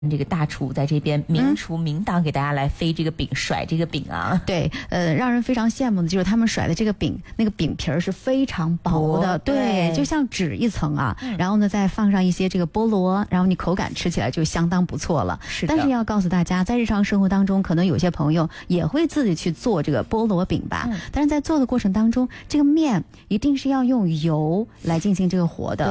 这个大厨在这边明厨明档给大家来飞这个饼，甩这个饼啊。 对，让人非常羡慕的就是他们甩的这个饼，那个饼皮儿是非常薄的，对，就像纸一层啊。然后呢，再放上一些这个菠萝，然后你口感吃起来就相当不错了。 是的。 但是要告诉大家，在日常生活当中，可能有些朋友也会自己去做这个菠萝饼吧。但是在做的过程当中，这个面一定是要用油来进行这个和的。